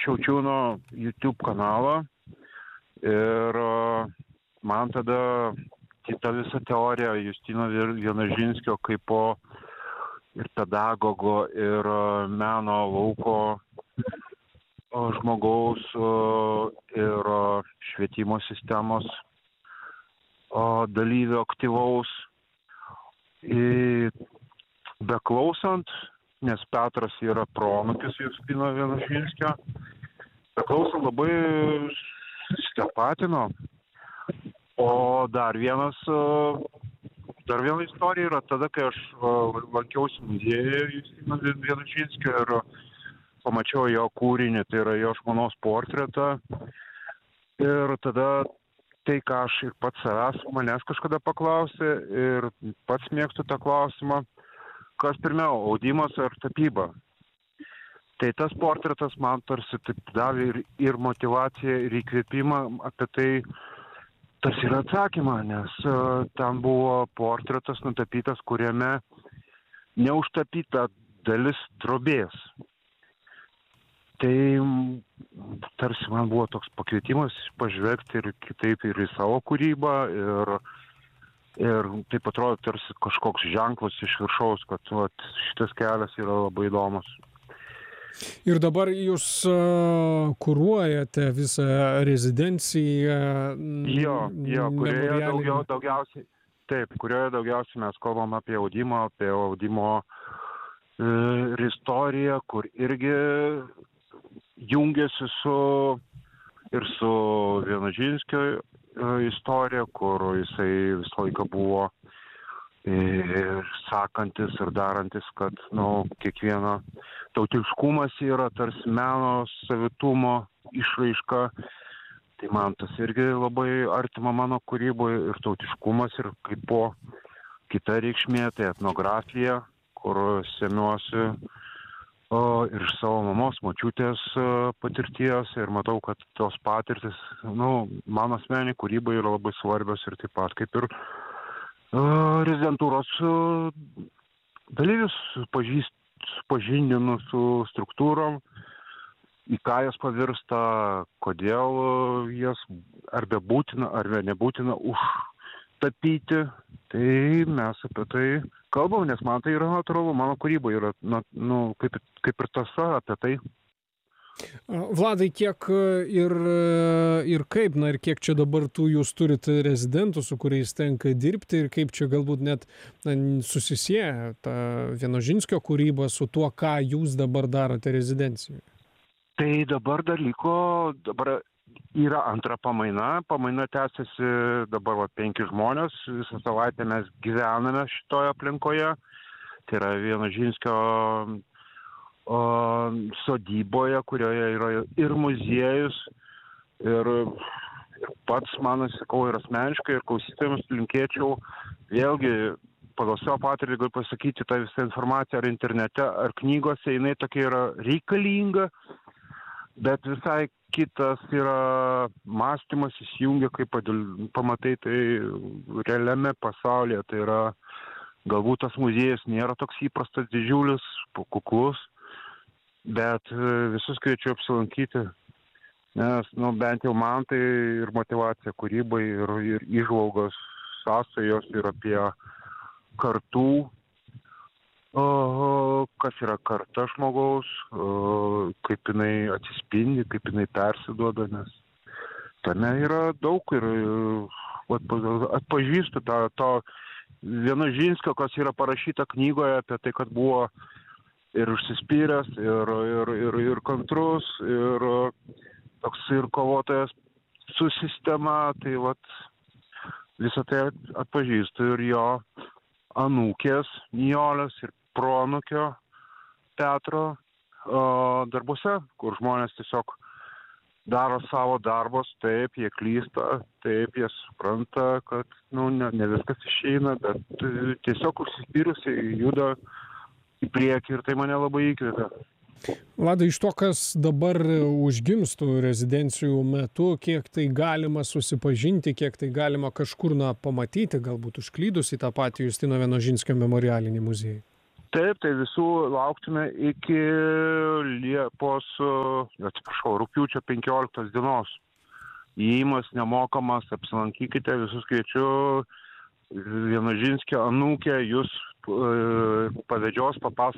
Šiaučiūno YouTube kanalą ir man tada kita visa teorija Justino Vienožinskio kaipo ir pedagogo, ir meno lauko žmogaus ir švietimo sistemos dalyvio aktyvaus. Beklausant, nes Petras yra proanūkis Justino Vienožinskio, beklausant labai susitapatino. O dar viena istorija yra tada, kai aš lankiausi muziejuje Justino Vienožinskio ir pamačiau jo kūrinį, tai yra jo žmonos portretą. Ir tada tai, ką aš ir pats savęs manęs kažkada paklausė ir pats mėgstu tą klausimą, kas pirmiau, audimas ar tapyba. Tai tas portretas man tarsi taip davė ir motyvaciją, ir įkvėpimą apie tai, tas yra atsakymą, nes ten buvo portretas nutapytas, kuriame neužtapyta dalis drobės. Tai tarsi man buvo toks pakvietimas pažvelgti ir kitaip ir į savo kūrybą ir taip atrodo tarsi kažkoks ženklas iš viršaus, kad šitas kelias yra labai įdomus. Ir dabar jūs kuruojate visą rezidenciją. Kurioje daugiausiai mes kalbam apie audimo ir istoriją, kur irgi jungiasi su Vienožinskio istorija, kur jisai visą laiką buvo sakantis ir darantis, kad kiekvieno tautiškumas yra tarsi meno savitumo išraiška. Tai man tas irgi labai artima mano kūryboje ir tautiškumas ir kaip po kita reikšmė, tai etnografija, kur semiuosi ir iš savo mamos, močiutės patirties ir matau, kad tos patirtis, mano asmeniai kūrybai yra labai svarbios ir taip pat kaip ir rezidentūros dalyvius supažindinu su struktūrom, į ką jas pavirsta, kodėl jas arba būtina, arba nebūtina užtapyti. Tai mes apie tai kalbam, nes man tai yra natūralu, mano kūryba yra kaip ir tąsa apie tai. Vladai, kiek ir kaip, ir kiek čia dabar jūs turite rezidentų, su kuriais tenka dirbti ir kaip čia galbūt net susisieja ta Vienožinskio kūryba su tuo, ką jūs dabar darote rezidencijoje? Tai dabar dabar yra antra pamaina. Pamaina tęsiasi dabar 5 žmonės. Visą savaitę mes gyvename šitoje aplinkoje. Tai yra Vienožinskio sodyboje, kurioje yra ir muziejus, ir pats man, sakau, ir asmeniškai, ir klausytojams linkėčiau. Vėlgi, pagal savo patirtį galiu pasakyti, ta visa informacija ar internete, ar knygose, jinai tokia yra reikalinga, bet visai kitas yra mąstymas įsijungia, kaip pamatai tai realiame pasaulyje. Tai yra, galbūt tas muziejus nėra toks įprastas, didžiulis, kuklus, bet visus kviečiu apsilankyti, nes, bent jau man tai ir motyvacija kūrybai, ir įžvalgos sąsajos ir apie kartų, kas yra karta žmogaus, kaip jinai atsispindi, kaip jinai persiduoda, nes tame yra daug ir atpažįstu to Vienožinskio, kas yra parašyta knygoje apie tai, kad buvo ir užsispyręs, ir kantrus, ir toks ir kovotojas su sistema, tai visą tai atpažįstu ir jo anūkės Nijolės ir proanūkio Petro darbuose, kur žmonės tiesiog daro savo darbus, taip, jie klysta, taip, jie supranta, kad ne viskas išeina, bet tiesiog užsispyrusiai juda į priekį ir tai mane labai įkvėpia. Vladai, iš to, kas dabar užgimstų rezidencijų metu, kiek tai galima susipažinti, kiek tai galima kažkur pamatyti, galbūt užklydus į tą patį Justino Vienožinskio memorialinį muziejų? Taip, tai visų lauktume iki rugpjūčio 15 dienos. Įėjimas nemokamas, apsilankykite, visus kviečiu. Vienožinskio anūkė jūs pavedžios, papasakos